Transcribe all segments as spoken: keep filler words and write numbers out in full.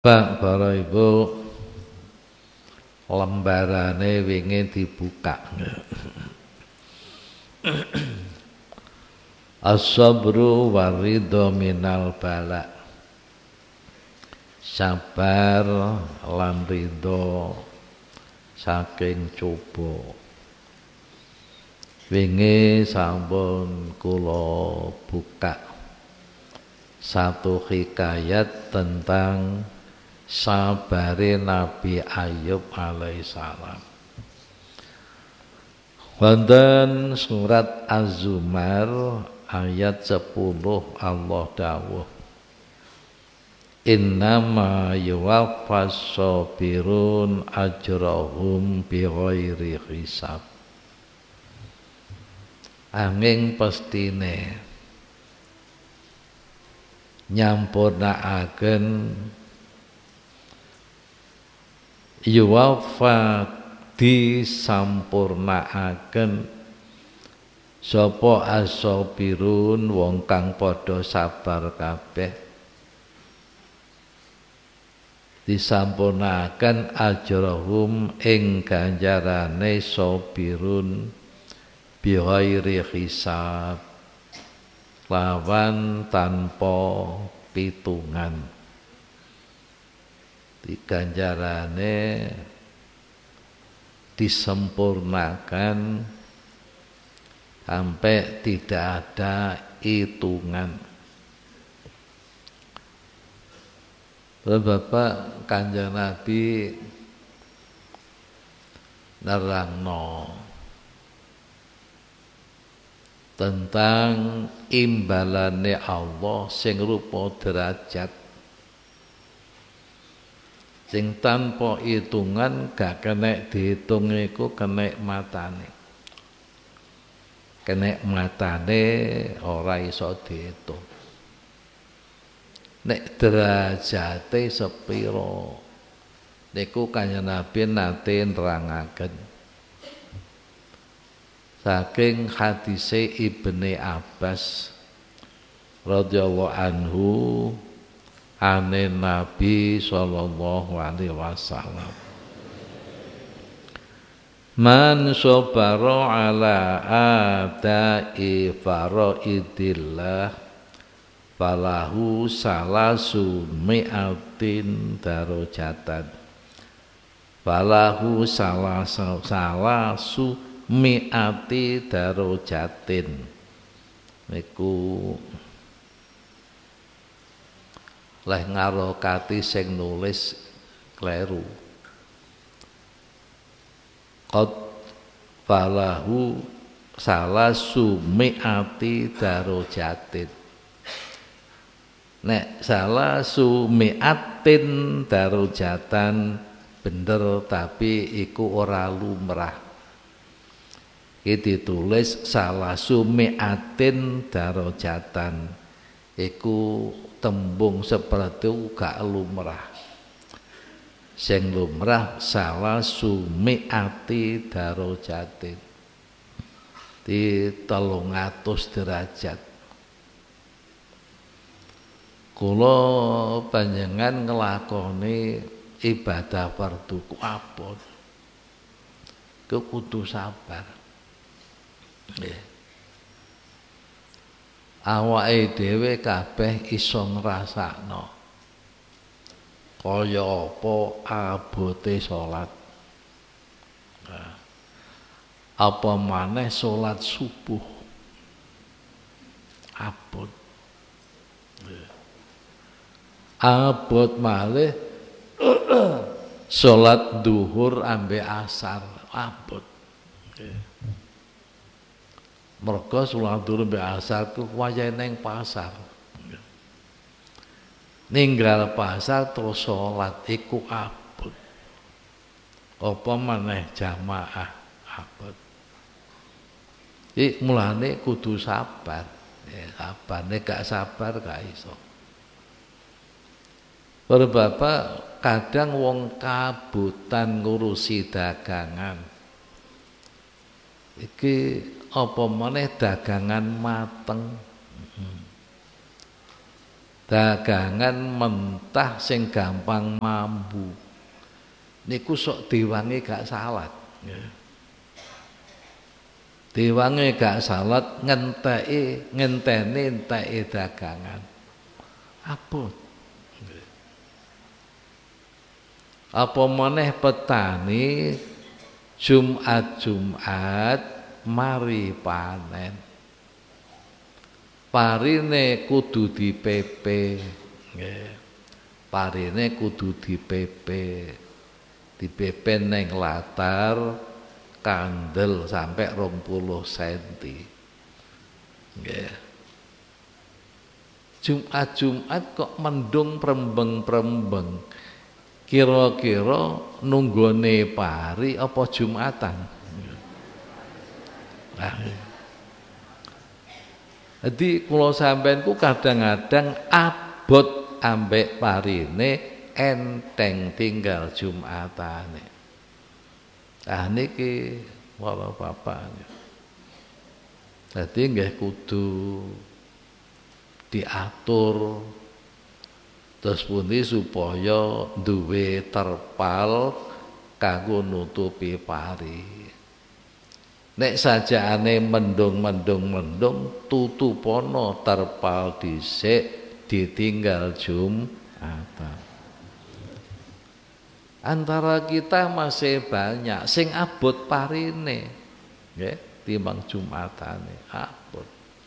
Pak, para ibu, lembarane wingi dibuka. As-sabru waridho minal bala. Sabar lan ridho saking coba. Wingi sampun kula buka satu hikayat tentang sabare Nabi Ayub alaihissalam. Wonten surat Az-Zumar ayat sepuluh Allah dawuh, innama yuwaffas sabirun ajrahum bighairi hisab. Anging pestine nyampurnakaken yuwaffa disampurnakaken sapa as-sabirun wong kang padha sabar kabeh, disampurnakaken ajrahum ing ganjarane sabirun bighairi hisab lawan tanpa pitungan. Di ganjarane disempurnakan sampai tidak ada hitungan. Bapak Kanjeng Nabi nerangno tentang imbalane Allah sing rupa derajat, sing tanpa hitungan gak kena dihitung iku kenikmatane. Kenikmatane ora iso dihitung. Nek derajate sepira niku Kanjeng Nabi nate nerangaken. Saking hadise Ibni Abbas radhiyallahu anhu ane Nabi sallallahu alaihi wasallam, man sabara ala adai faraidillah falahu salasu mi'atin darajatan, falahu salasu salasu mi'ati darajatin. Niku leh ngarokati sing nulis kleru. Qad falahu salasu mi'ati darajatin. Nek salasu mi'atin darajatan bener, tapi iku ora lumrah. Iki ditulis salasu mi'atin darajatan. Iku tembung seperti gak lumrah. Sing lumrah salasu mi'ati darajatin, di telung atus derajat. Kula panjenengan nglakoni ibadah fardu ku abot, ku kudu sabar. Nggih. Awake dhewe kabeh iso ngrasakno kaya apa abote salat. Nah, apa maneh salat subuh abot. Abot malih salat duhur ambek asar abot. Mergo salat duhur ambek asar ku wayahe ning pasar. Ninggal pasar terus salat iku abot. Apa maneh jamaah abot. Iki mulane kudu sabar. Ya, sabar nek gak sabar gak iso. Para bapak, kadang wong kabutan ngurusi dagangan. Iki apa maneh dagangan mateng. dagangan mentah sing gampang mambu niku sok diwangi gak salat. Diwangi gak salat ngenteki ngenteni enteki dagangan. Abot. Apa maneh petani Jumat-Jumat mari panen. Parine kudu dipepe, nggih. Parine kudu dipepe. Dipepe ning latar kandel sampai rong puluh senti. Nggih. Jumat-Jumat kok mendung prembeng-prembeng. Kira-kira nunggone pari apa Jumatan? Nah. Jadi kula sampeyan ku kadang-kadang abot ambek parine enteng tinggal Jumatane. Ah niki para bapak. Dadi nggih kudu diatur terus pundi supaya duwe terpal kanggo nutupi pari. Nek sajane mendung-mendung-mendung tutupono terpal dhisik ditinggal Jumatan. Antara kita masih banyak sing abot parine nggih timbang Jumatane abot.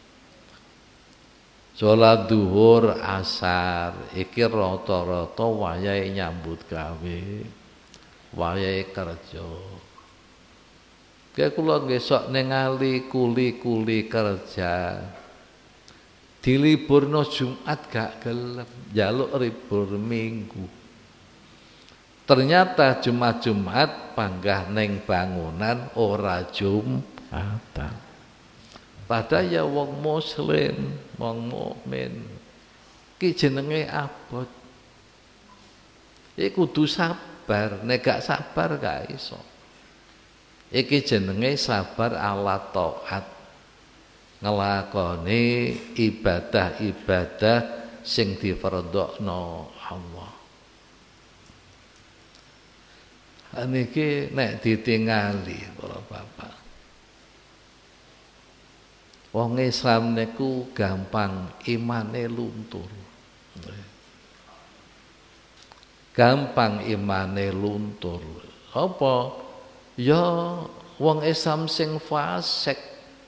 Salat zuhur asar iki rata-rata wayahe nyambut gawe, wayahe kerja. Kayak kula ngesok ningali kuli-kuli kerja. Diliburno Jumat gak gelem, njaluk libur Minggu. Ternyata Jumat-Jumat panggah ning bangunan ora Jumatan. Padahal ya wong muslim, wong mukmin ki jenenge abot. Iki kudu sabar, nek gak sabar gak iso. Iki jenenge sabar ala taat. Ngelakoni ibadah-ibadah sing difardhokno Allah. Niki nek ditingali para bapak. Wong Islam niku gampang imane luntur. Gampang imane luntur. Apa? Ya wong Islam sing fasik.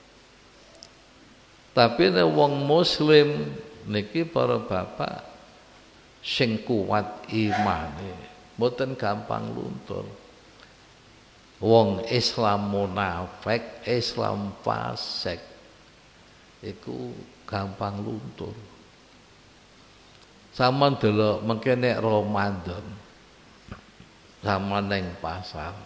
Tapi nek wong muslim niki para bapak sing kuat imane, mboten gampang luntur. Wong Islam munafik, Islam fasik iku gampang luntur. Saman delok mengke nek Ramadan sama neng pasar.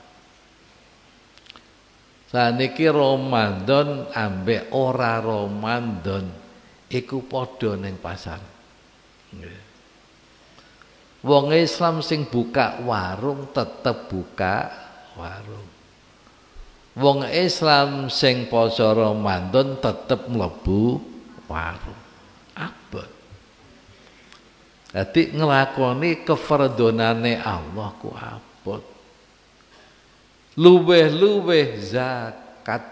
Saniki Ramadan ambek ora Ramadan iku padha neng pasar. Wong Islam sing buka warung tetep buka warung. Wong Islam sing poso Ramadan tetep mlebu warung. Abot. Dadi nglakoni kefardhonane Allah ku abot. Luweh-luweh zakat.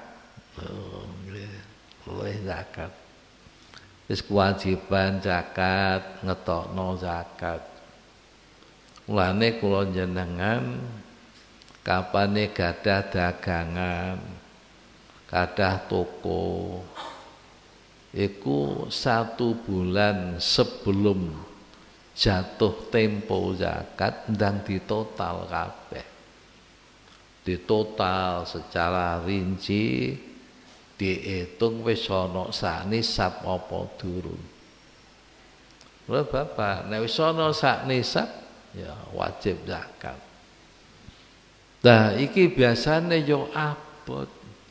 Luweh zakat. Wis kewajiban zakat, ngetokno zakat. Mulane kula jenengan kapane gadah dagangan, gadah toko, iku satu bulan sebelum jatuh tempo zakat ndang ditotal kabeh. Ditotal secara rinci, dihitung wis ana sak nisab apa durung. Lha Bapak, nek wis ana sak nisab ya wajib zakat. Nah, iki biasane yo abot.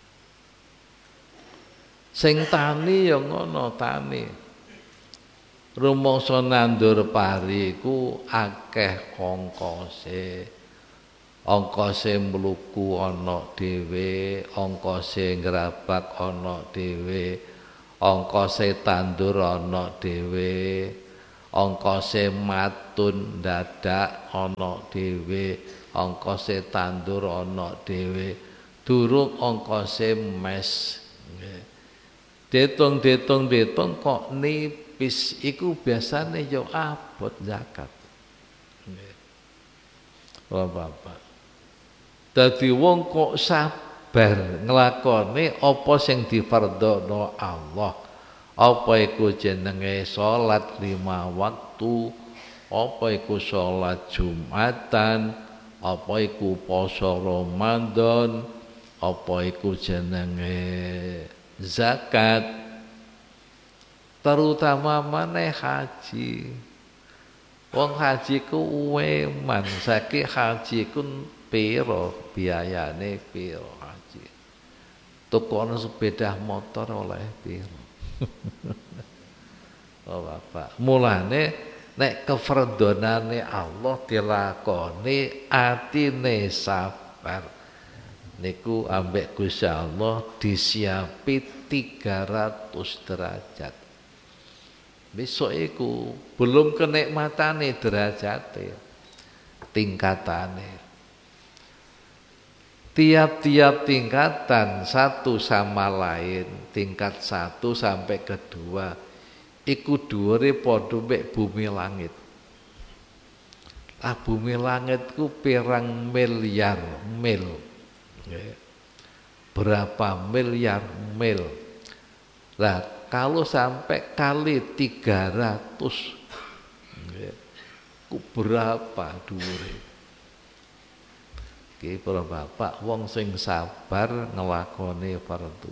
Sing tani yo ngono tani. Rumangsa nandur pari iku akeh ongkose. Ongkose mluku ana dhewe, ongkose ngrabak ana dhewe, ongkose tandur ana dhewe, ongkose matun dadak ana dhewe, ongkose tandur ana dhewe, durung ongkose mes. Ditung-ditung-ditung kok nipis, iku biasane ya abot zakat. Nggih. Bapak. Dadi wong kok sabar nglakoni apa sing difardhono Allah. Apa iku jenenge salat lima waktu, apa iku salat Jumatan, apa iku poso Ramadan, apa iku jenenge zakat, terutama maneh haji. Wong haji ku weman, saiki haji ku piro biayane piro haji. Tukono sepeda motor oleh piro. Oh Bapak, mulane nek kefardhonane Allah dilakoni atine sabar niku ambek Gusti Allah disiapi tiga ratus derajat. Besok iku belum kenikmatane derajate, tingkatane. Tiap-tiap tingkatan satu sama lain, tingkat satu sampai kedua, iku dhuwure padha mek bumi langit. Ah bumi langit ku pirang miliar mil. Berapa miliar mil. Lah kalau sampai kali tiga ratus, ku berapa dhuwure? Ki para bapak wong sing sabar nglakoni fardu.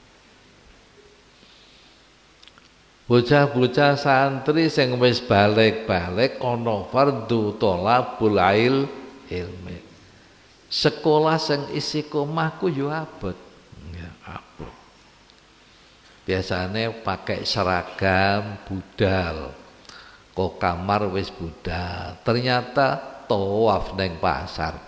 Bocah-bocah santri sing wis balik-balik ana fardu thalabul ilmi. Sekolah sing isi omah ku yo abot. Ya abot. Biasane pakai seragam budal. Kok kamar wis budal. Ternyata tawaf ning pasar.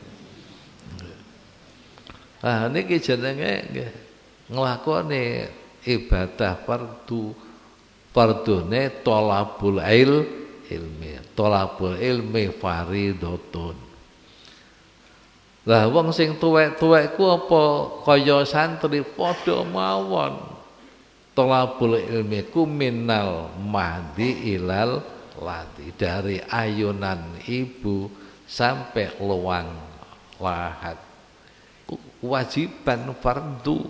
Ah niki jenenge nggih nglakoni ibadah fardu fardune thalabul ilmi. Thalabul ilmi fardhotun. Lah wong sing tuwek-tuwek ku apa kaya santri padha mawon. Thalabul ilmi ku minal mahdi ilal lati, dari ayunan ibu sampai luang lahat. Kewajiban fardu.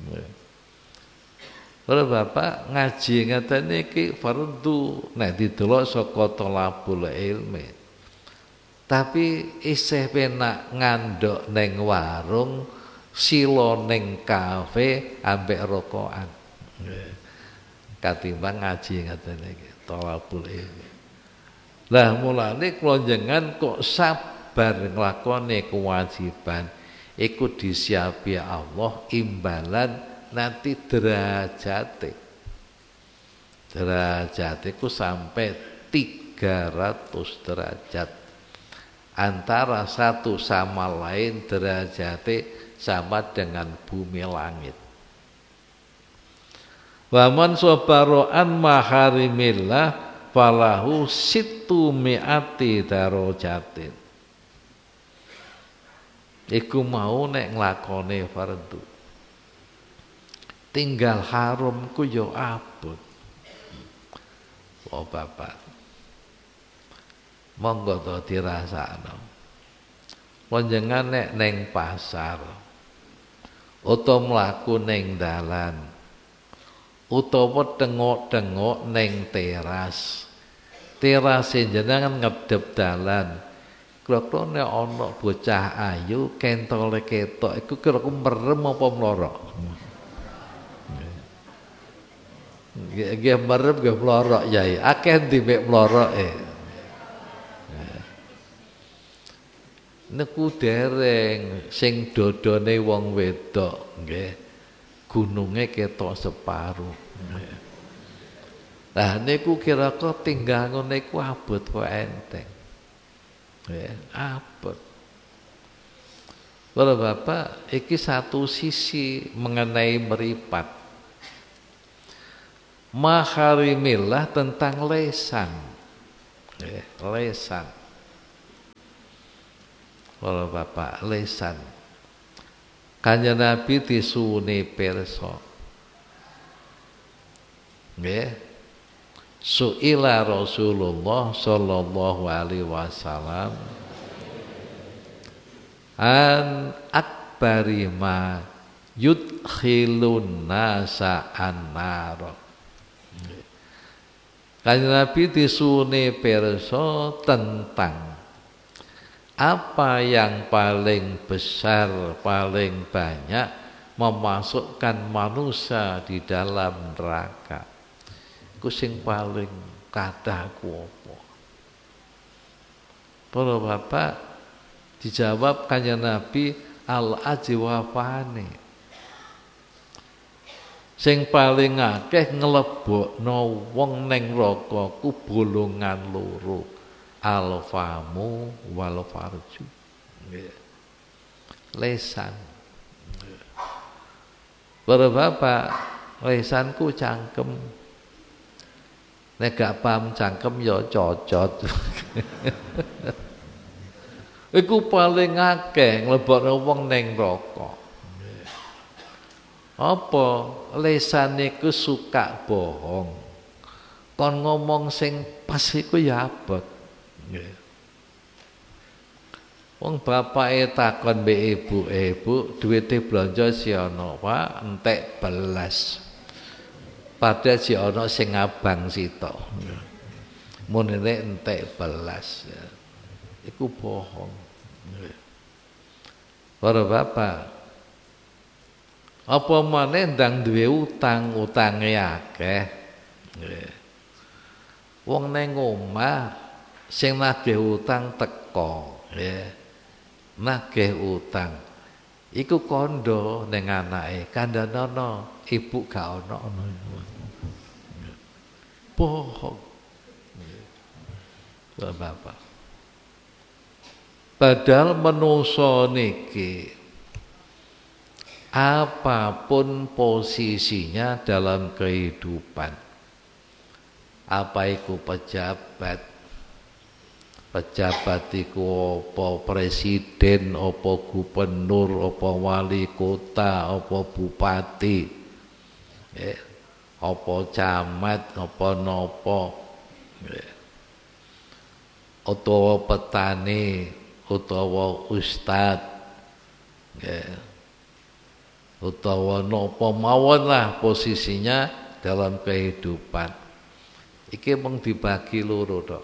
Para bapak ngaji ngaten iki fardu nek didelok saka thalabul ilmi. Tapi isih penak ngandhok ning warung, sila ning kafe ambek rokokan. Katimbang ngaji ngaten iki thalabul ilmi. Lah mulane kula njenengan kok sabar nglakoni kewajiban iku disiapi Allah imbalan nanti derajate. Derajate ku sampai tiga ratus derajat. Antara satu sama lain derajate sama dengan bumi langit. Wa man sabara an maharimillah falahu sittu mi'ati darajatin. Iku mau nek nglakone fardu. Tinggal haram ku yo abot. Oh bapak. Monggo to dirasakno. Panjenengan nek neng pasar utawa mlaku ning dalan utawa tengok-tengok neng teras. Terase jenengan ngedep dalan. Kira-kira nek ana bocah ayu kentole ketok iku kira-kira merem apa mlorok? Nggih merem nggih mlorok Yai. Akeh ndi mek mloroke. Niku dereng sing dodone wong wedok nggih. Gununge ketok separuh. Lah niku kira-kira tinggal ngene iku abot kok enteng. Ya, abot. Para bapak, iki satu sisi mengenai meripat. Maharimillah tentang lesan. Ya, lesan. Kalau Bapak lesan. Kanjeng Nabi disuni pirsa. Nggih. Su'ila Rasulullah sallallahu alaihi wasallam an akbari ma yudkhilun nasa an-nar. Kanjeng Nabi disuni pirsa tentang apa yang paling besar, paling banyak memasukkan manusia di dalam neraka. Iku sing paling kathah ku apa? Para bapak dijawab kanjeng Nabi al-ajwafane. Sing paling akeh nglebokno wong ning neraka ku bolongan loro. Al-famu wal farju. Lesan. Para bapak, lesanku cangkem. Nek gak paham cangkem ya cocot. Iku paling akeh nglebokno wong ning neraka. Apa lesan iku suka bohong. Kon ngomong sing pas iku ya abot. Wong bapake takon mbek ibu, "Ibu, duwite blanja si ana, Pak?" "Entek belas." Padahal si ana sing abang sito. Munine entek belas. Iku bohong. Para bapak, apa maneh ndang duwe utang, utange akeh. Wong ning omah sing nagih utang teko, ya. Nagih utang. Iku kondo ning anake, kandhanono, ibu gak ono ono. Bohong. Bapak. Padahal manusa niki apapun posisinya dalam kehidupan, apa iku pejabat, pejabat iku apa presiden, apa gubernur, apa wali kota, apa bupati, eh, apa camat, apa nopo, eh, utawa petani, utawa ustad, eh, utawa nopo mawon lah posisinya dalam kehidupan. Iki mung dibagi loro tok.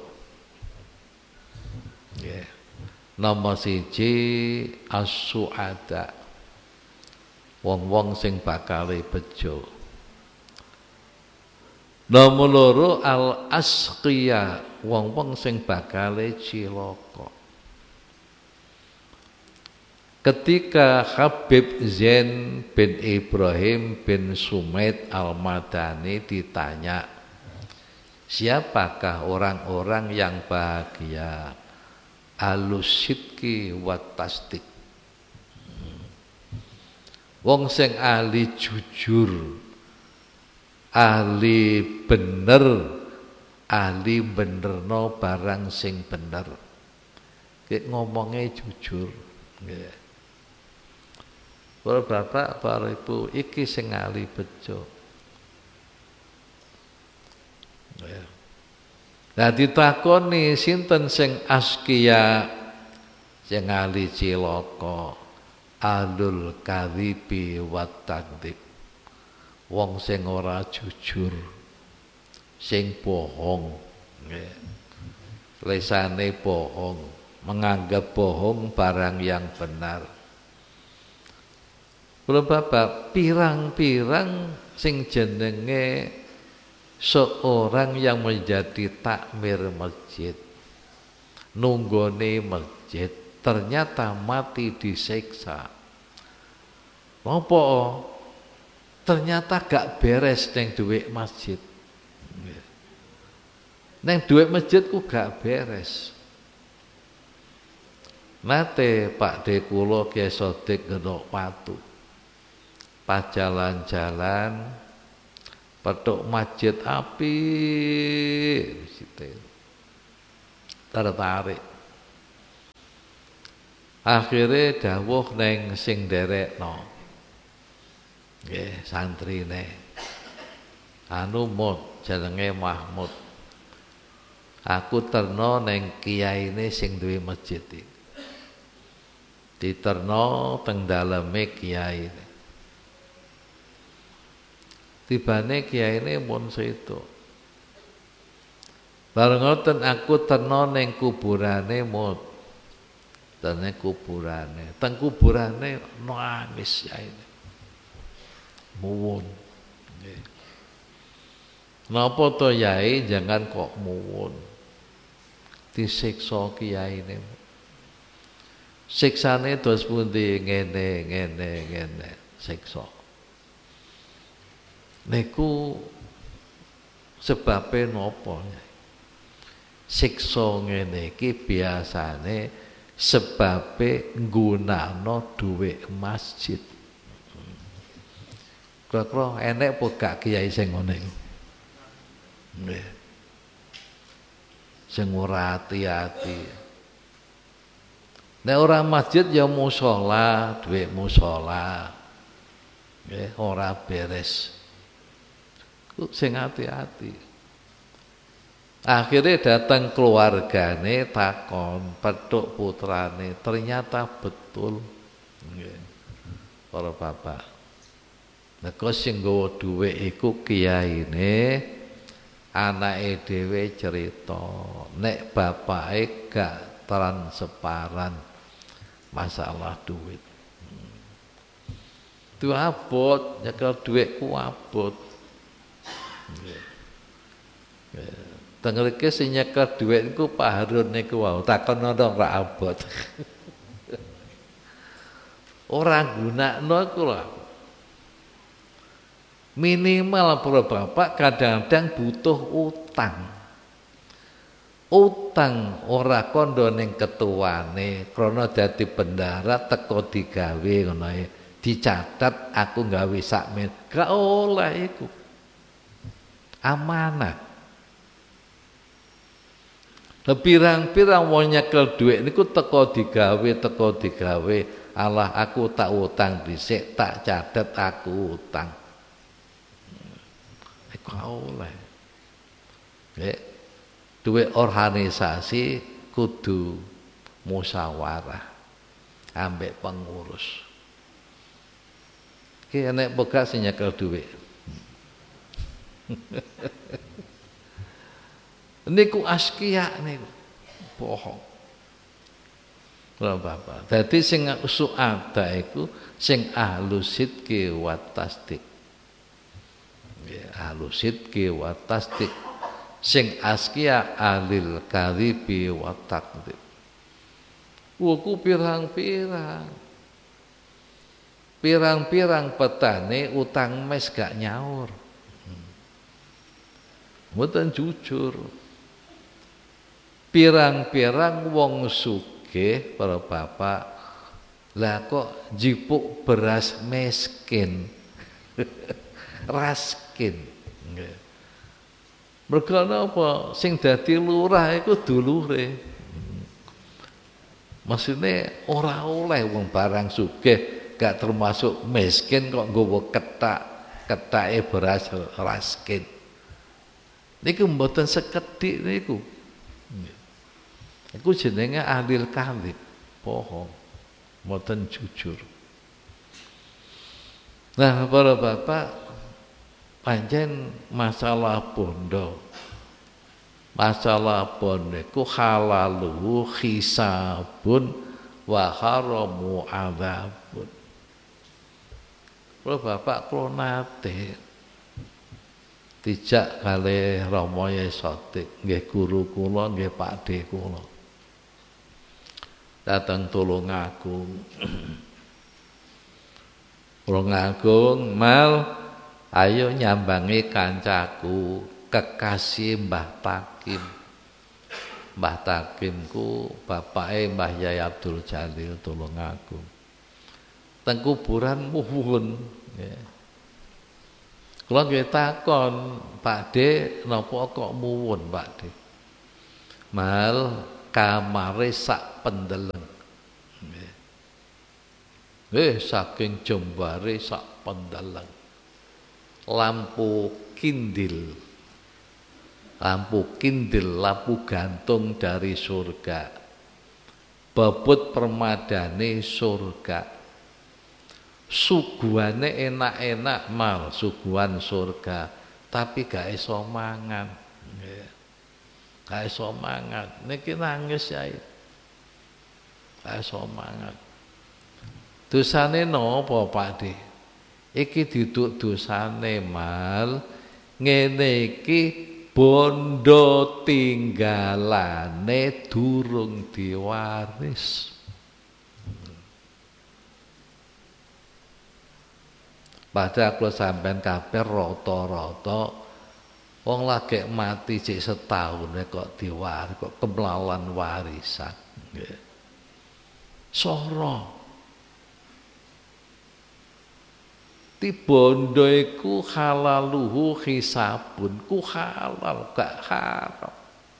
Yeah. Nomor siji as-su'ada, wong-wong sing bakal bejo. Nomor loro al-asqiya, wong-wong sing bakal cilaka. Ketika Habib Zain bin Ibrahim bin Sumaid al-Madani ditanya, siapakah orang-orang yang bahagia? Alusidki wat tasdik. Wong sing ahli jujur, ahli bener, ahli benerno barang sing bener. Ki ngomongnya jujur. Nggih. Para bapak, para ibu, iki sing ahli bejo. Nggih. Nah ditakoni sinten sing askia, sing ahli cilaka, alul kadhibi wat takdzib. Wong sing ora jujur, sing bohong, nggih. Lesane bohong, menganggap bohong barang yang benar. Kula bapak, pirang-pirang sing jenenge seorang yang menjadi takmir masjid, nunggone masjid, ternyata mati disiksa. Apa? Ternyata gak beres neng duit masjid. Neng duit masjid ku gak beres. Nate Pak De kula Kyai Sodik Genok Patu, pas jalan-jalan petuk masjid api tertarik. Akhirnya dawuh neng sing derekno nggih santrine anu Mut jenenge Mahmud, aku terno neng kiyaine sing duwe masjid iki, diterno teng daleme kiyaine. Tibane kiyaine mun setu bareng ngoten aku terno neng kuburane Mut, tene kuburane teng kuburane nangis yaine muwun nggih. Napa to yai jangan kok muwun, disiksa kiyaine. Siksane dos pundi ngene ngene ngene siksa. Niku sebabe napa? Siksa ngene iki biasane sebabe nggunakno dhuwit masjid. Kira-kira enek apa gak kiai sing ngene iku? Nggih. Sing ora ati-ati. Nek ora masjid ya musala, dhuwit musala. Nggih, ora beres. Ku sing ati-ati. Akhirnya datang keluargane takon, petuk putrane, ternyata betul. Nggih. Para bapak. Nek sing nggawa dhuwit iku kiyaine, anake dhewe cerita, nek bapake gak transparan masalah duit. Itu abot, nyekel duit ku abot. Teng mriki sing nyekel duit iku Pak Harun niku wau, takon ana ora abot. Ora gunakno iku lho. Minimal para bapak kadang-kadang butuh utang. Utang ora kondo ning ketuane krana dadi bendara teko digawe ngono ae. Dicatat aku gawe sakmen. Gak oleh iku. Amanat. Pirang-pirang wong nyekel dhuwit niku teko digawe, teko digawe. Allah aku tak utang dhisik, tak catet aku utang. Iku oleh. Nggih. Duwe organisasi kudu musyawarah ambek pengurus. Ki enek bekas sing nyekel duit. Niku askia niku. Bohong. Ora apa-apa. Dadi sing suada iku sing ahlus sidqi wa tasdiq. Nggih, ahlus sidqi wa tasdiq. Sing askia alil kadhibi wa takdzib. Wuku pirang-pirang. Pirang-pirang petane utang mes gak nyaur. Mboten jujur. Pirang-pirang wong sugih para bapak lah kok jipuk beras miskin. Raskin. Nggih. Mergo napa sing dadi lurah iku dulure. Maksudnya ora oleh wong barang sugih gak termasuk miskin kok nggawa ketak, ketake beras raskin. Niku mboten sekedhik niku. Iku jenenge ahlil kadzib, bohong. Mboten jujur. Nah, para bapak pancen masalah bondo. Masalah bondo iku halalu hisabun wa haramu adzabun. Kalau bapak kula nate dijak kalih Rama Yai Sotik, nggih guru kula, nggih pakde kula. Datang Tulungagung. Tulungagung mal ayo nyambangi kancaku kekasih Mbah Takim. Mbah Takim ku bapake Mbah Yai Abdul Jalil Tulungagung. Teng kuburan muwun ya. Kula nggih takon, Pakde napa kok muwun Pakde? Mal kamare sak pendeleng. Eh saking jembare sak pendeleng. Lampu kindil. Lampu kindil, lampu gantung dari surga. Bebut permadane surga. Suguhane enak-enak mal, suguhan surga, tapi gak iso mangan. Gak iso mangan. Niki nangis ya. Gak iso mangan. Dosane napa Pakde? Iki duduk dosane mal ngene iki bondo tinggalane durung diwaris. Padahal kalau sampean kabeh rata-rata wong lagi mati cek setahun kok diwaris, kok kemlawan warisan. Nggih. Sora. Tibondo iku halaluhu hisabun, ku halal gak haram.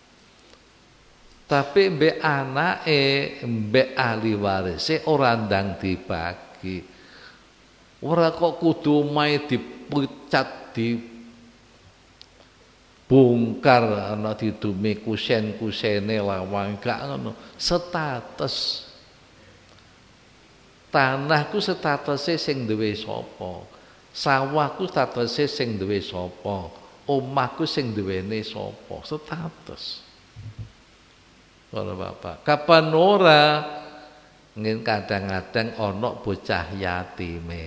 Tapi mbek anake, mbek ahli warise ora ndang dibagi. Ora kok kudu mae dipecat, dibongkar ana didumi kusen-kusene lawang, gak ngono. Status tanahku statusé sing duwe sapa? Sawahku statusé sing duwe sapa? Omahku sing duwene sapa? Status. Ora Bapak. Kapan ora ngin kadang-kadang ana bocah yatime.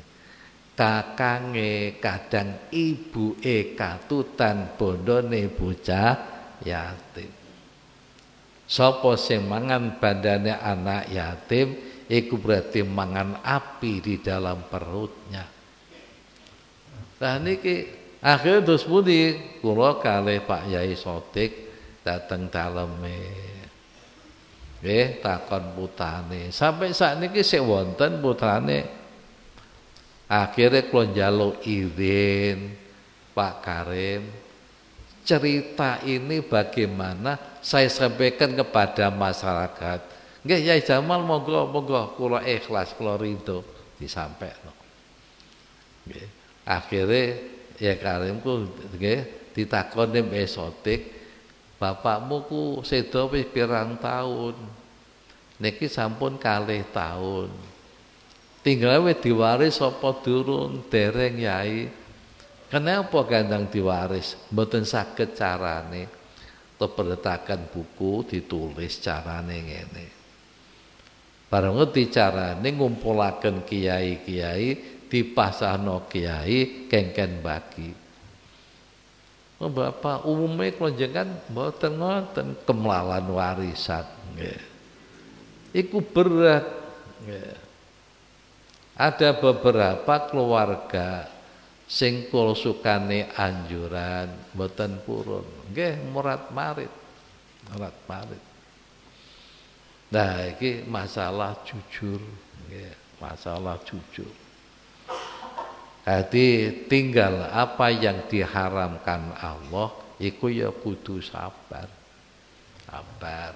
Kakange kadang ibuke katutan bondone bocah yatim. Sapa sing mangan bandane anak yatim iku berarti mangan api di dalam perutnya. Nah niki akhirnya terus pundi kula kalih Pak Yai Sodik dateng daleme. Nggih takon putrane. Sampai sakniki sik wonten putrane. Akhirnya kula njaluk izin Pak Karim. Cerita ini bagaimana saya sampaikan kepada masyarakat. Nggih Yai Jamal monggo monggo kula ikhlas kula ridho disampaikno. Nggih. Akhire ya Karimku nggih ditakoni Mbah Sodik, bapakmu ku sedo wis pirang taun. Niki sampun kalih taun. Tinggal wis diwaris apa durung dereng Yai. Kenapa gandang diwaris? Mboten saged carane. Tepeletaken buku ditulis carane ngene. Bareng ngerti carane ngumpulaken kiai-kiai dipasahno kiai kengken bagi. Oh, Bapak umumnya kula jenengan mboten ngoten kemlawan warisan nggih. Iku berat nggih. Ada beberapa keluarga sing kula sukane anjuran mboten purun. Nggih murat marit. Murat marit. Nah, iki masalah jujur, nggih, masalah jujur. Jadi tinggal apa yang diharamkan Allah iku ya kudu sabar. Sabar.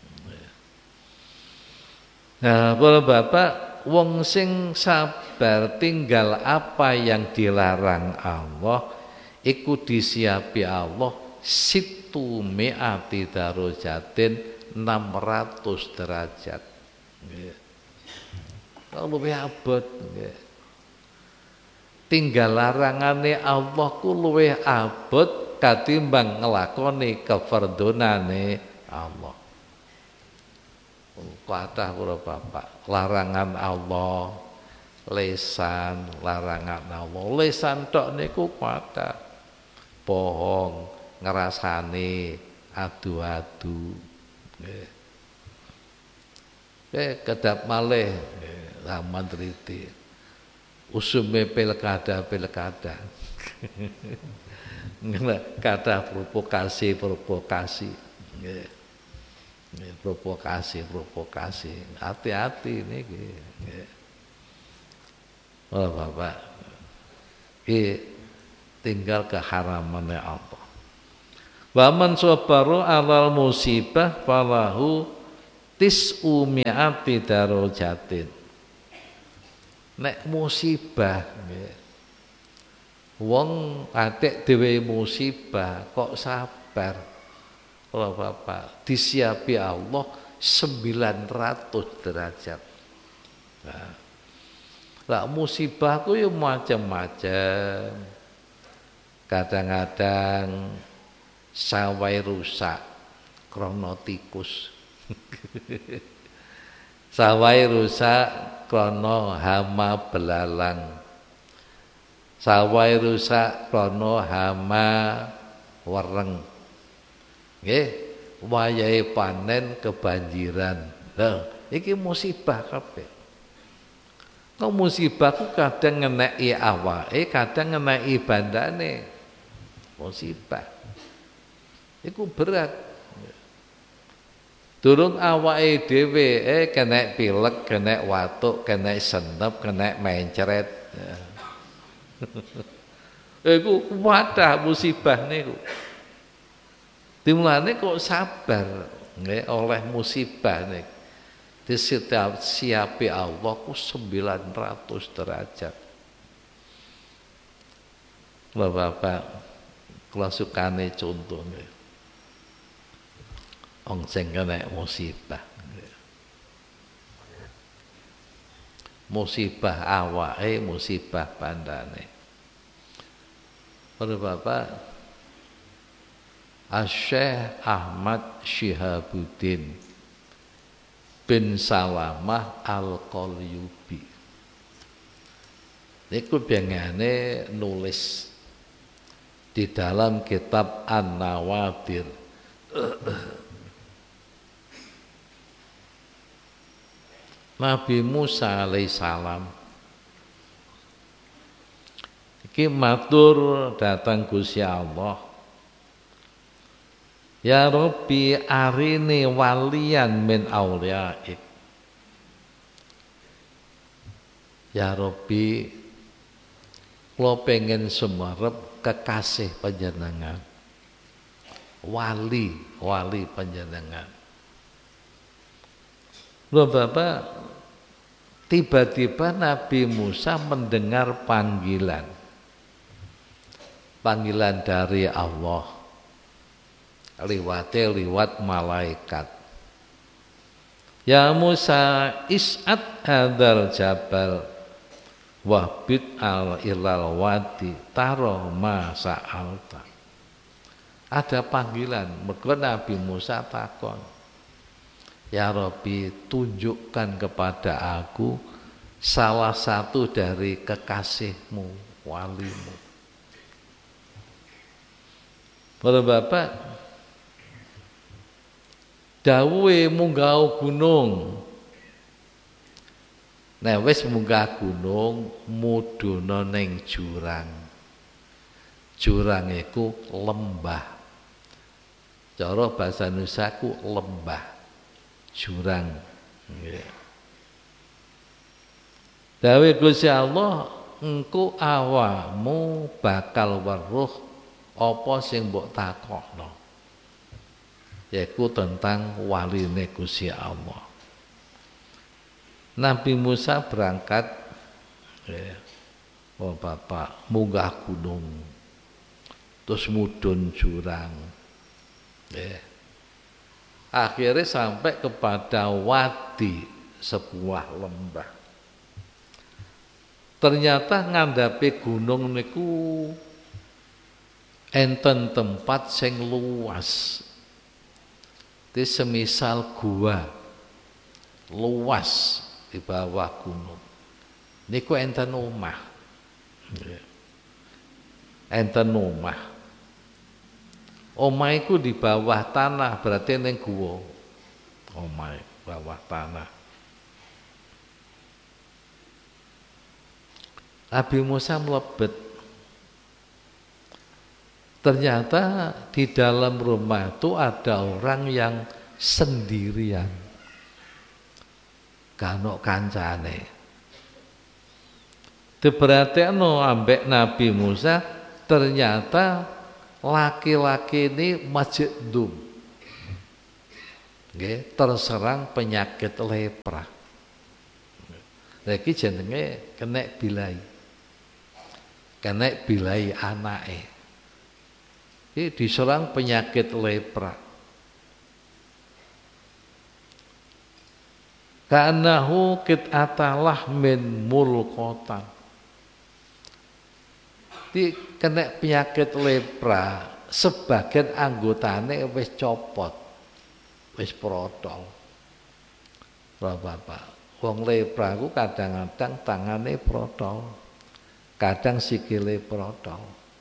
Nah, para bapak wong sing sabar tinggal apa yang dilarang Allah iku disiapi Allah situ mi'ati darajatin enam ratus derajat. Nggih. Kalau luwih abot nggih. Tinggal larangane Allah ku luwih abot katimbang nglakoni kefardhonane Allah. Kathah para bapak, larangan Allah, lesan, larangan Allah. Lesan tok niku kathah. Bohong, ngrasani, adu-adu. Nggih. Eh kedap malih zaman triti. Usume pilkada-pilkada. Kata provokasi-provokasi. Nggih. Nggih, provokasi-provokasi. Hati-hati niki. Nggih. Oh, Bapak. Nggih. tinggal keharamannya Allah. Wa man sabaru alal musibah falahu tis'u mi'ati darajatin. Nek musibah nggih. Wong atik dhewe musibah kok sabar. Kalau Bapak disiapi Allah sembilan ratus derajat. Nah, lah musibah ku ya macam-macam. Kadang-kadang sawai rusak krana tikus. Sawai rusak krana hama belalang. Sawai rusak krana hama wereng. Nggih, wayahe panen kebanjiran. Lha, iki musibah kabeh. Kok musibah ku kadang ngeneki awake, kadang ngeneki bandane. Musibah. Iku berat. Durung awake dhewe eh kena pilek, kena watuk, kena senep, kena mencret. Iku wadah musibah niku. Dimulane kok sabar nggih oleh musibah niku. Disiapi Allah ku sembilan ratus derajat. Bapak-bapak kula sukane contoh nggih. Wong sing kena musibah. Musibah awake, musibah bandane. Para bapak, Asy-Syaikh Ahmad Syihabuddin bin Salamah Al-Qalyubi. Niku bengane nulis di dalam kitab An-Nawadir. Nabi Musa alaihissalam iki matur datang Gusti Allah, ya Rabbi arini waliyan min auliyaik. Ya Rabbi, kula pengen sumerep kekasih panjenengan, wali wali panjenengan. Loh Bapak, tiba-tiba Nabi Musa mendengar panggilan. Panggilan dari Allah. Liwate liwat malaikat. Ya Musa is'ad hadzal jabal wahbit al ilal wadi taro ma sa'alta. Ada panggilan, mergo Nabi Musa takon, ya Rabbi, tunjukkan kepada aku salah satu dari kekasihmu, walimu. Para bapak, dawuhe munggah gunung. Nek wis munggah gunung, mudhuna ning jurang. Jurang iku lembah. Cara basa Nusaku lembah. Jurang. Nggih. Dawuh Gusti Allah, engko awakmu bakal weruh apa sing mbok takokno. Yaiku tentang waline Gusti Allah. Nabi Musa berangkat, ya, oh Bapak, munggah gunung, terus mudhun jurang, ya. Akhirnya sampai kepada wadi, sebuah lembah. Ternyata ngandhape gunung niku enten tempat sing luas. Di semisal gua luas di bawah gunung. Niku enten omah. Enten omah. Omah iku di bawah tanah, berarti ning guwa. Omah bawah tanah. Nabi Musa mlebet. Ternyata di dalam rumah itu ada orang yang sendirian. Kano kancane. Diperhatekno ambek Nabi Musa, ternyata laki-laki ini majdum, nggih, terserang penyakit lepra. Lagi jenenge kena bilai, kena bilai anake. Ini diserang penyakit lepra. Ka'annahu qit'atalah min mulqatan. Di kena penyakit lepra, sebagian anggotane wis copot, wis protol. Bapak, wong lepra ku kadang-kadang tangane protol, kadang sikile protol.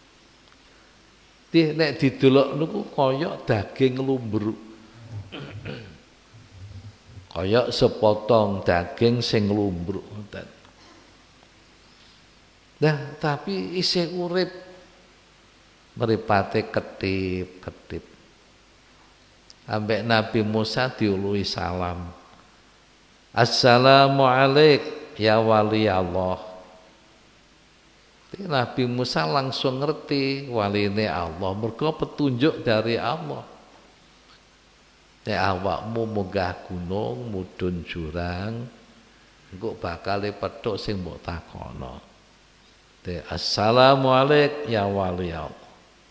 Di nek didelok niku kaya daging lumbruk. Kaya sepotong daging sing lumbruk. Nah, tapi isih urip, mripate ketip-ketip. Ambek Nabi Musa diului salam. Assalamualaikum ya wali Allah. Nabi Musa langsung ngerti waline Allah, mergo petunjuk dari Allah. Nek awakmu munggah gunung, mudhun jurang, engko bakal petuk sing mbok takono. Assalamualaikum ya wali Allah.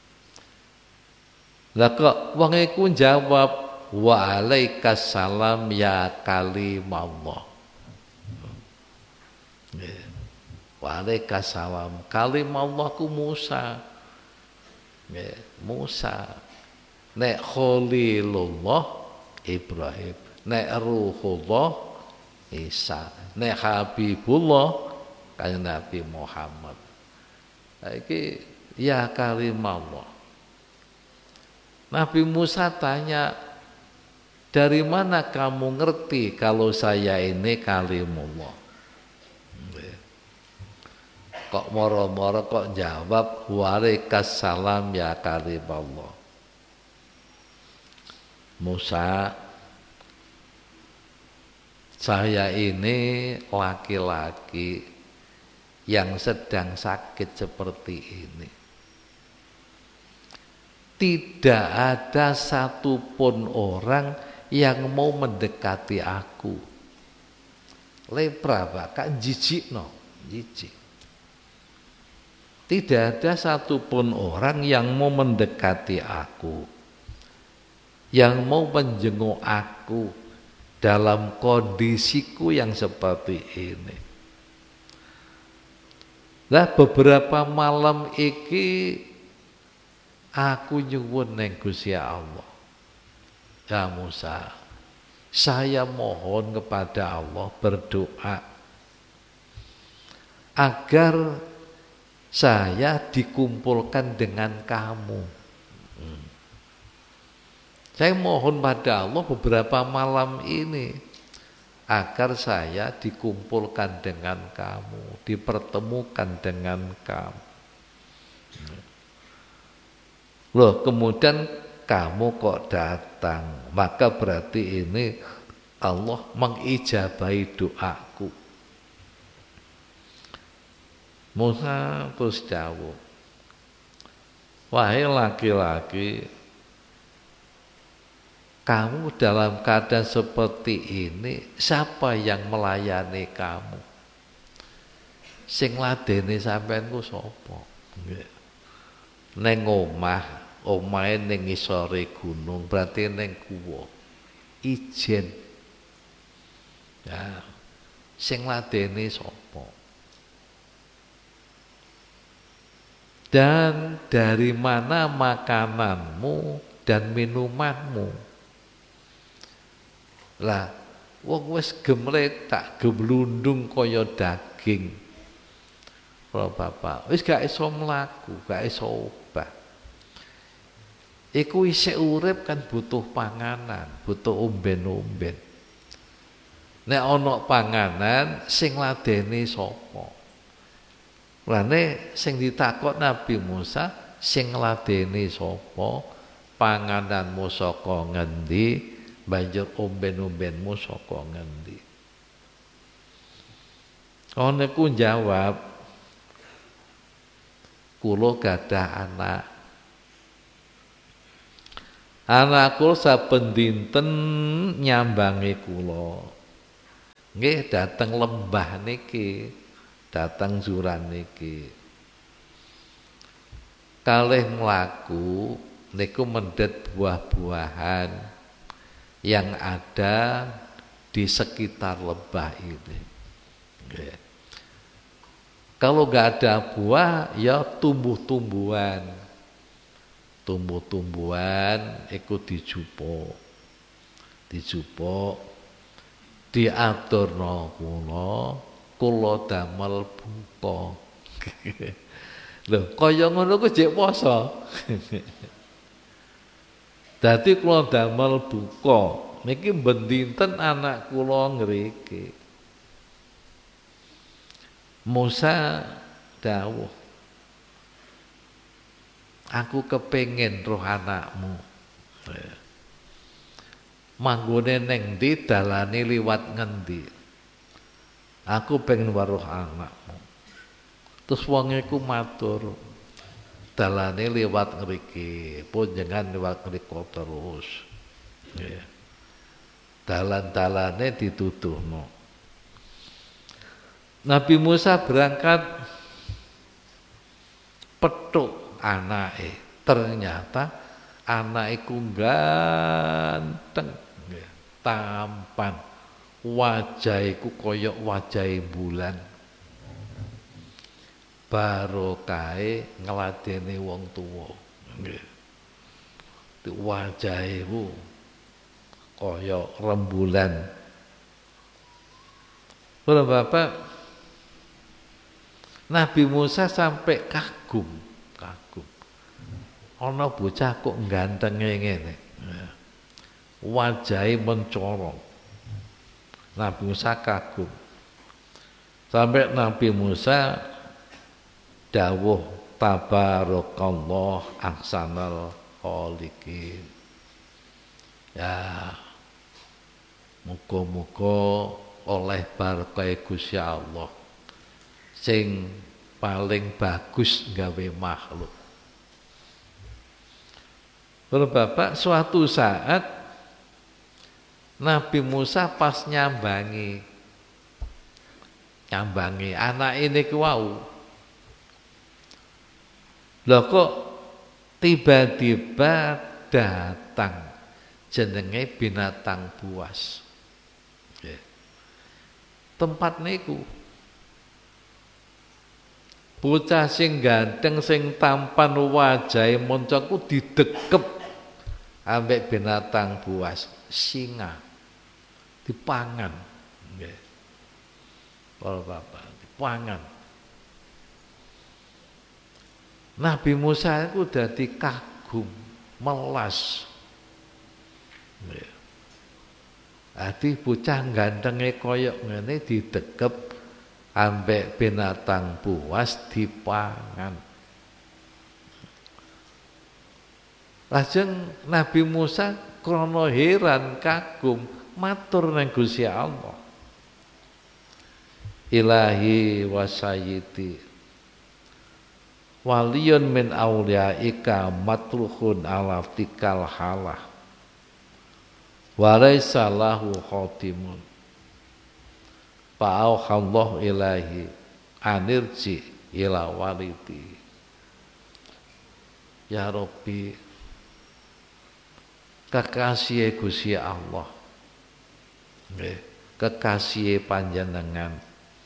Lah kok wong iku jawab waalaikumsalam ya kalimullah. Waalaikumsalam kalimullah ku Musa. Musa. Nek Khalilullah Ibrahim, nek Ruhullah Isa, nek Habibullah kanjeng Nabi Muhammad. Iki ya kalimullah. Nabi Musa tanya, dari mana kamu ngerti kalau saya ini kalimullah? Kok moro-moro kok jawab waalaikumsalam ya kalimullah. Musa, saya ini laki-laki yang sedang sakit seperti ini. Tidak ada satupun orang yang mau mendekati aku. Lepra bahkan jijik no, jijik. Tidak ada satupun orang yang mau mendekati aku, yang mau menjenguk aku dalam kondisiku yang seperti ini. Nah, beberapa malam iki aku nyuwun neng Gusti Allah. Ya Musa, saya mohon kepada Allah, berdoa agar saya dikumpulkan dengan kamu. Hmm. Saya mohon pada Allah beberapa malam ini agar saya dikumpulkan dengan kamu, dipertemukan dengan kamu. Loh, kemudian kamu kok datang, maka berarti ini Allah mengijabahi doaku. Musa terus jawab, wahai laki-laki, kamu dalam keadaan seperti ini, siapa yang melayani kamu? Sing ladeni sampean ku sapa? Neng omah, omahe ning ngisore gunung, berarti neng guwa. Ijen. Ya. Sing ladeni sapa? Dan dari mana makananmu dan minumanmu? Lah, wong wis gemletak, gemlundung kaya daging. Kalau bapak, wis gak iso mlaku, gak iso obah. Iku isih urip kan butuh panganan, butuh omben-omben. Nek ana panganan, sing ladeni sapa? Lane sing ditakok Nabi Musa, sing ladeni sapa? Pangananmu saka ngendi? Banjur omben-ombenmu saka ngendi? Ana ku jawab, kula gadah anak. Anak kula saben dinten nyambangi kula. Nggih dateng lembah niki, dateng juran niki. Kalih mlaku niku mendhet buah-buahan yang ada di sekitar lembah ini. Nggih. Kalau nggak ada buah, ya tumbuh-tumbuhan, tumbuh-tumbuhan, ikut dijupuk, dijupuk, diaturno kula, kula damel buka. Lho, kaya ngono ku jek poso. Dadi kula damel buka, niki ben dinten anak kula ngriki. Musa dawuh, aku kepengin roh anakmu. Manggone neng ndi dalane liwat ngendi? Aku pengen weruh anakmu. Terus wong iku matur, dalane liwat ngriki, pun jangan liwat ngriko terus. Dalan-dalane dituduhno. Nabi Musa berangkat petuk anake. Ternyata anak iku ganteng, tampan. Wajah iku kaya wajah bulan. Barokahe ngladeni wong tuwa. Nggih. Wajah iku kaya rembulan. Bapak Nabi Musa sampai kagum, kagum. Ana bocah kok gantenge ngene. Wajahe mencorong. Nabi Musa kagum. Sampai Nabi Musa dawuh tabarakallah ahsanal khaliqin. Ya, muga-muga oleh barokah Gusti Allah sing paling bagus gawe makhluk. Bapak, suatu saat Nabi Musa pas nyambangi nyambangi anak ini ku wau. Lho kok tiba-tiba datang jenenge binatang buas. Tempat niku bocah sing ganteng sing tampan wajahe moncoku didekep ambek binatang buas, singa. Dipangan. Nggih. Para bapak, dipangan. Nabi Musa itu dadi kagum, melas. Nggih. Adi bocah gantenge koyok ngene didekep ambek binatang buas dipangan. Lajeng Nabi Musa krana heran kagum matur nang Gusti Allah. Ilahi wa sayyidi waliyun min auliyaika matruhun ala tikal halah wa laisa lahu khatimun. Fa'auhallahu ilahi anirji ila walidi. Ya Rabbi, kekasih Gusti Allah, kekasih panjenengan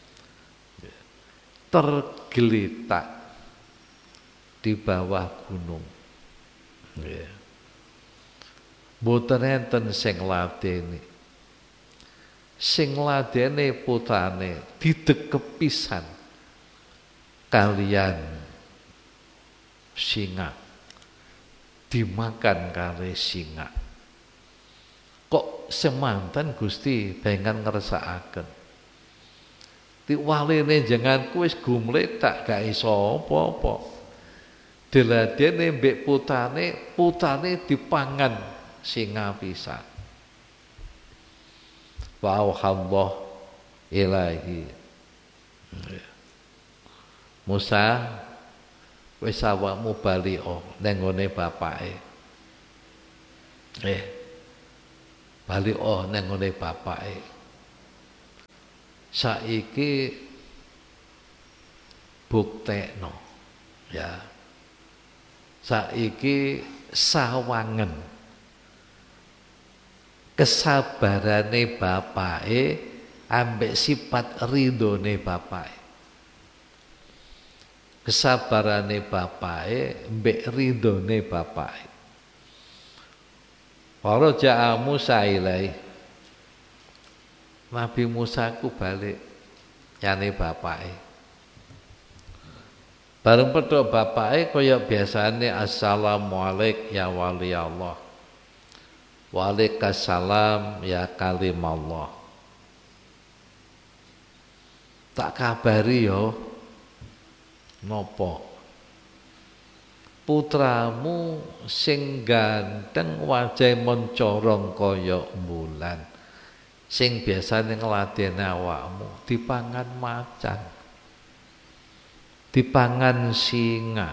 tergeletak di bawah gunung. Mboten enten sing ladeni. Sing ladene putrane didekep pisan kalian singa, dimakan kali singa. Kok semanten Gusti pengen ngersakaken tiwaline jenenganku wis gumletak gak iso apa-apa. Diladene mbek putrane, putrane dipangan singa pisan. Wa Allah ilahi. Musa wis awakmu balika nang ngone bapake. Eh, balika nang ngone bapake. Saiki buktekno, ya. Saiki sawangen kesabarane bapake ambek sifat ridhone bapake. Kesabarane bapake mbek ridhone bapake. Para ja'a Musa ilai. Nabi Musa ku balik nyane bapake. Bareng pedhok bapake kaya biasane assalamualaikum ya wali Allah. Waalaikumsalam ya kalim Allah. Tak kabari yo napa putramu sing ganteng wajahe mencorong kaya bulan sing biasane ngladeni awakmu dipangan macan, dipangan singa.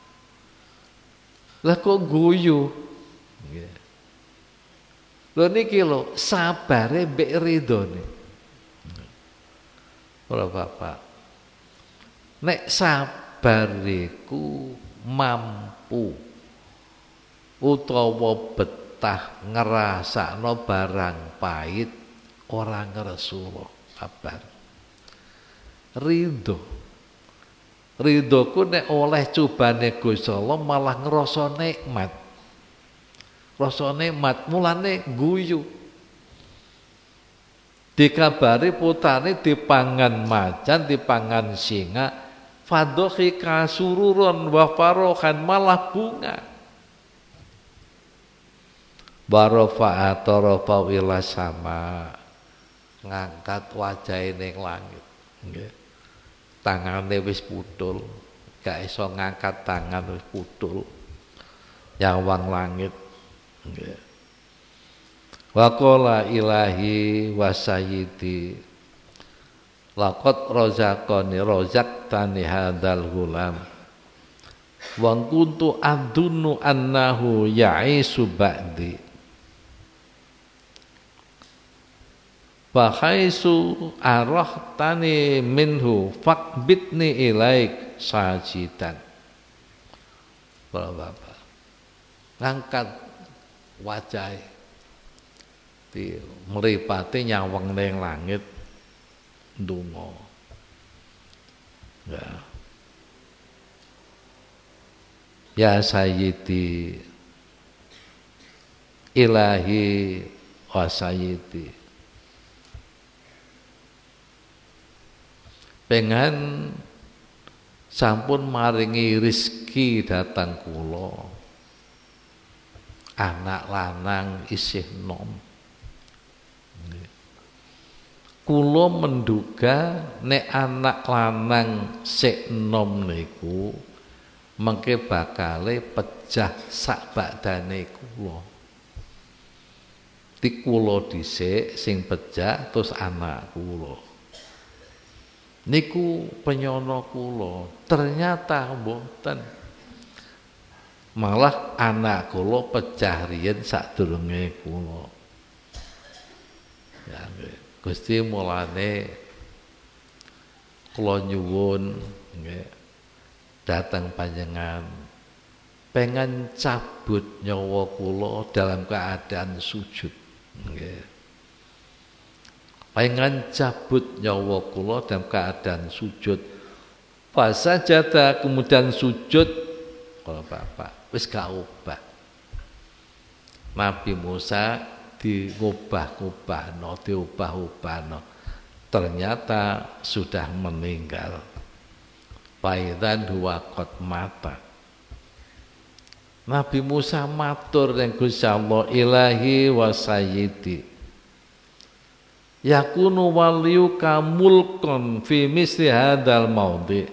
Lah kok guyu? Nggih. Lho niki lho sabare mbek ridhone. Ora Bapak. Nek sabar iku mampu utawa betah ngrasakno barang pahit ora ngresula sabar. Ridho. Ridhoku nek oleh cobane Gusti Allah malah ngrasa nikmat. Rasa nikmat mulane guyu. Dikabari putrane dipangan macan, dipangan singa, fadhika sururon wa farohan malah bunga. Barofa atarafa ila sama, ngangkat wajahe ning langit. Nggih. Tangane wis putul, gak iso ngangkat tangan wis putul. Nyawang langit. Nggih. Wa qala ilahi wa sayyidi laqad razaqani razaqtani hadzal ghulam wa kuntu adunnu annahu ya'isu ba'di fa khaisu arahtani minhu faqbitni ilaik sajidan. Bapak ngangkat wajah di mripate nyawang ning langit ndonga. Ya. Ya sayyidi ilahi wa sayyidi. Pengen sampun maringi rezeki datang kula. Anak lanang isih nom. Kula menduga nek anak lanang sik nom niku mengke bakale pejah sak badane kula. Ti kula dhisik sing pejah terus anak kula. Niku penyono kula, ternyata mboten. Malah anak kula pecah riyen sadurunge kula. Ya, Gusti mulane kula nyuwun nggih dateng panjenengan pengen cabut nyawa kula dalam keadaan sujud nggih. Pengen cabut nyawa kula dalam keadaan sujud. Pas sajada kemudian sujud kalau Bapak wis gak ubah. Nabi Musa diubah-ubahno, diubah-ubahno. Ternyata sudah meninggal. Faidan huwa qad mata. Nabi Musa matur ning Gusti Allah ilahi wa sayyidi. Yakunu waliyuka mulkon fi misli hadzal maudhi.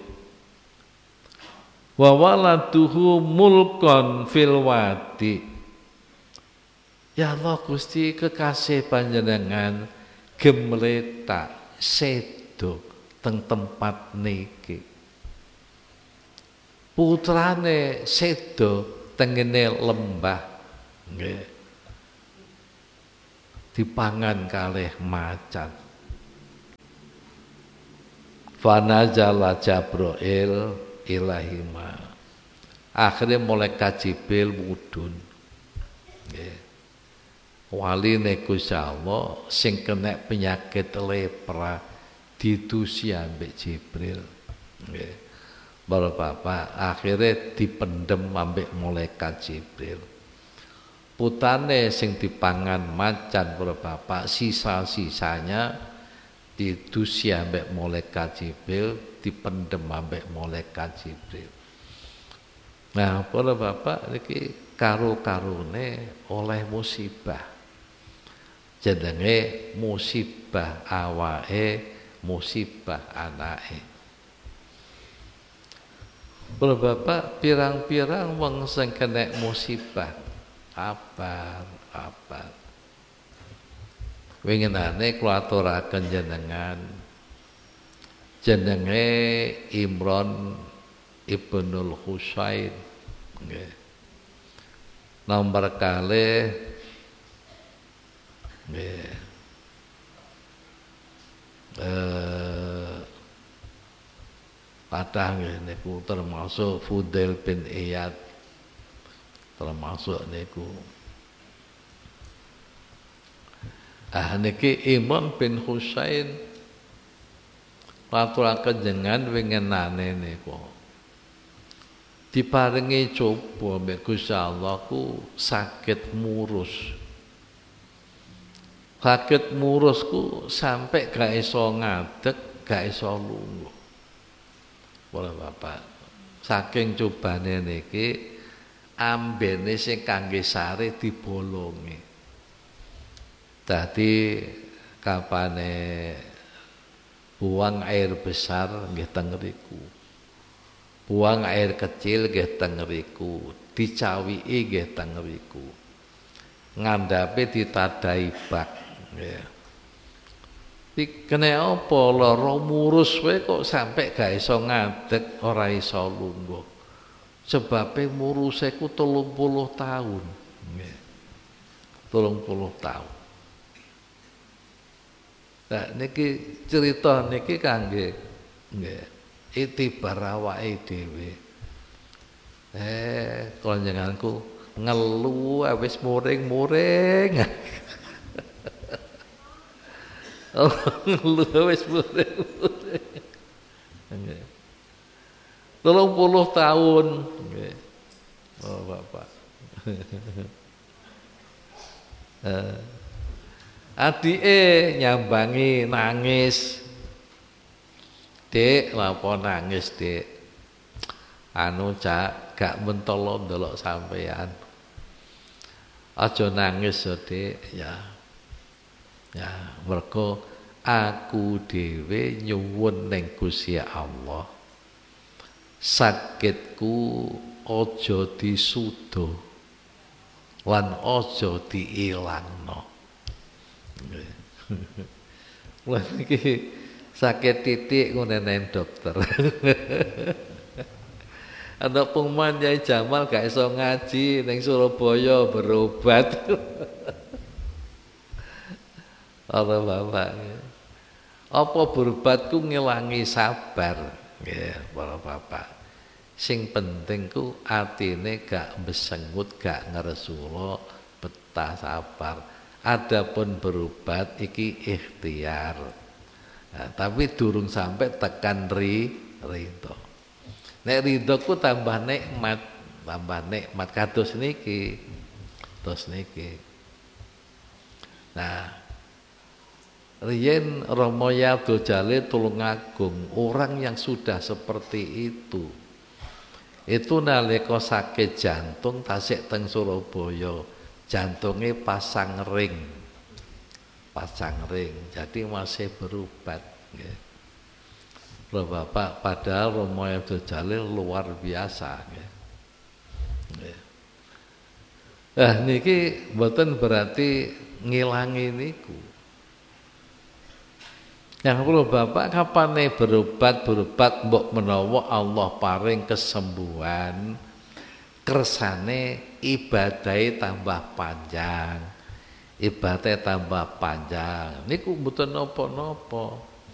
Wa waladuhu mulkon fil wadi. Ya Allah Gusti kekasih panjenengan gemletak sedo teng tempat niki. putrane sedo tengene lembah nggih dipangan kalih macan. Fanazala Jabrail ilahima. Akhirnya malaikat Jibril mudhun. Nggih. Waline Gusti Allah sing kena penyakit lepra didusi ambek Jibril. Nggih. Bapak-bapak akhirnya dipendem ambek malaikat Jibril. Putane sing dipangan macan bapak-bapak sisa-sisanya didusi ambek malaikat Jibril, dipendem ambek malaikat Jibril. Nah, para bapak niki karo-karone oleh musibah. Jenenge musibah awake, musibah anake. Para bapak pirang-pirang wong sing kena musibah abar abar. Winginane kula aturaken jenengan jenenge Imran Ibnul Husain nggih. Nomor kalih nggih. Eh padha nggih niku termasuk Fudail bin Iyad termasuk niku. Ah niki Imam bin Husain aturaken jenengan wingenane niku diparingi coba mbek Gusti Allah ku sakit murus. Sakit murus ku sampai gak iso ngadeg, gak iso lungguh. Para bapak, saking cobane niki ambene sing kangge sare dibolongi. Dadi kapane buang air besar nggih teng ngriku. Buang air kecil nggih teng ngriku, dicawiki nggih teng ngriku. Ngandhape ditadai bak nggih. Iki kena apa lara murus wae kok sampe gak iso ngadeg, ora iso lungguh. Sebabe muruse ku telung puluh tahun nggih. telung puluh tahun. Nah niki cerita niki kangge nggih itibar awake dhewe. Eh konjenganku ngelu wis muring-muring. Oh ngelu wis muring-muring. Nggih. telung puluh tahun nggih. Oh Bapak. eh Adike nyambangi nangis. Dik, lapo nangis, Dik? Anu Cak, gak mentolo ndelok sampean. Aja nangis yo, Dik, ya. Ya, mergo aku dhewe nyuwun ning Gusti Allah. Sakitku aja disudo. Lan aja diilangno. Wah iki sakit titik ngunenen dokter. Ana pengumuman Yai Jamal gak iso ngaji ning Surabaya berobat. Ala bapak. Apa berobat ku ngilangi sabar nggih para bapak. Sing penting ku atine gak besengut, gak ngresula, betah sabar. Adapun berobat iki ikhtiar. Nah, tapi durung sampai tekan ri ridho. Nek ridho ku tambah nikmat, tambah nikmat kados niki. Kados niki. Nah, riyen Rama Abdul Jalil Tulungagung, orang yang sudah seperti itu. Itu nalika sakit jantung tasik teng Surabaya. Jantungnya pasang ring, pasang ring, jadi masih berobat. Ya. Loh Bapak, padahal Romo Abdul Jalil luar biasa. Ya. Ya. Nah niki mboten berarti ngilangi niku. Yang perlu Bapak kapane berobat berobat mbok menawa Allah paring kesembuhan, kersane ibadahe tambah panjang. Ibadahnya tambah panjang. Niku mboten napa-napa.